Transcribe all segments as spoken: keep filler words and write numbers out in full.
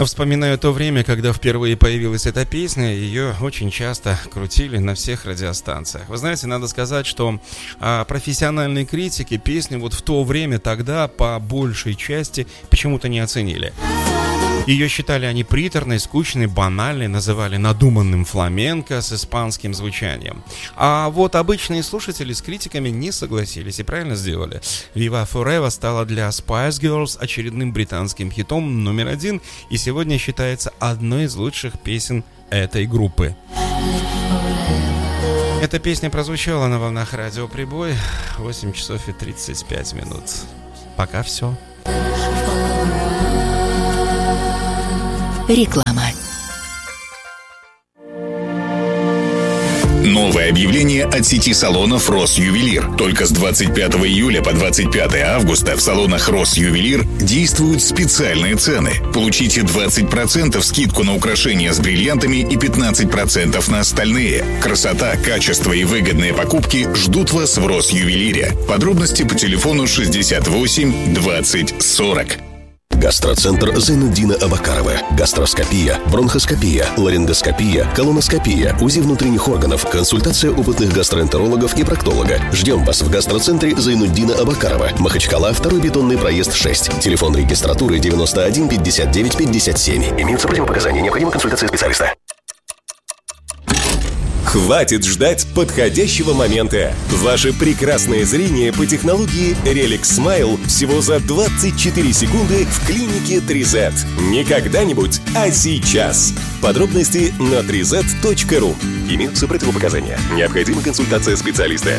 Вспоминаю то время, когда впервые появилась эта песня, ее очень часто крутили на всех радиостанциях. Вы знаете, надо сказать, что а, профессиональные критики песню вот в то время тогда по большей части почему-то не оценили. Ее считали они приторной, скучной, банальной, называли надуманным фламенко с испанским звучанием. А вот обычные слушатели с критиками не согласились и правильно сделали. Viva Forever стала для Spice Girls очередным британским хитом номер один и сегодня считается одной из лучших песен этой группы. Эта песня прозвучала на волнах радио Прибой восемь часов и тридцать пять минут. Пока все. Реклама. Новое объявление от сети салонов «Россювелир». Только с двадцать пятого июля по двадцать пятое августа в салонах «Россювелир» действуют специальные цены. Получите двадцать процентов скидку на украшения с бриллиантами и пятнадцать процентов на остальные. Красота, качество и выгодные покупки ждут вас в «Россювелире». Подробности по телефону шестьдесят восемь двадцать сорок. Гастроцентр Зайнуддина Абакарова. Гастроскопия, бронхоскопия, ларингоскопия, колоноскопия, УЗИ внутренних органов, консультация опытных гастроэнтерологов и проктолога. Ждем вас в гастроцентре Зайнуддина Абакарова. Махачкала, второй бетонный проезд шесть. Телефон регистратуры девяносто один пятьдесят девять пятьдесят семь. Имеются противопоказания. Необходима консультация специалиста. Хватит ждать подходящего момента. Ваше прекрасное зрение по технологии Relix Smile всего за двадцать четыре секунды в клинике три зет. Не когда-нибудь, а сейчас. Подробности на три зет точка ру. Имеются противопоказания. Необходима консультация специалиста.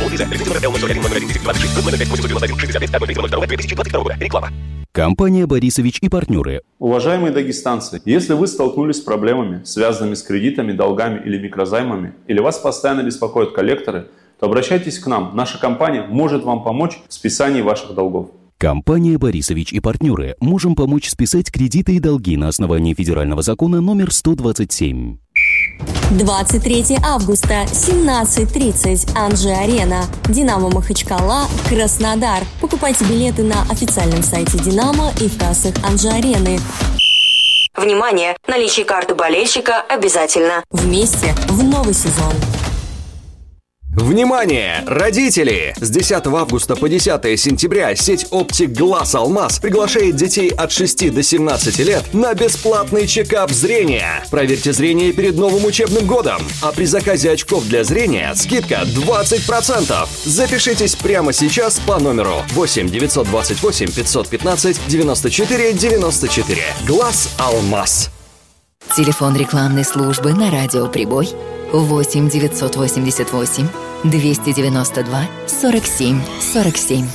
Реклама. Компания «Борисович и партнеры». Уважаемые дагестанцы, если вы столкнулись с проблемами, связанными с кредитами, долгами или микрозаймами, или вас постоянно беспокоят коллекторы, то обращайтесь к нам. Наша компания может вам помочь в списании ваших долгов. Компания «Борисович и партнеры». Можем помочь списать кредиты и долги на основании федерального закона номер сто двадцать семь. двадцать третьего августа, семнадцать тридцать, Анжи-Арена, Динамо Махачкала, Краснодар. Покупайте билеты на официальном сайте Динамо и в кассах Анжи-Арены. Внимание! Наличие карты болельщика обязательно. Вместе в новый сезон. Внимание, родители! С десятого августа по десятое сентября сеть оптик Глаз Алмаз приглашает детей от шести до семнадцати лет на бесплатный чекап зрения. Проверьте зрение перед новым учебным годом. А при заказе очков для зрения скидка двадцать процентов. Запишитесь прямо сейчас по номеру восемь девятьсот двадцать восемь пятьсот пятнадцать девяносто четыре девяносто четыре. Глаз Алмаз. Телефон рекламной службы на радио Прибой восемь девятьсот восемьдесят восемь двести девяносто два сорок семь сорок семь.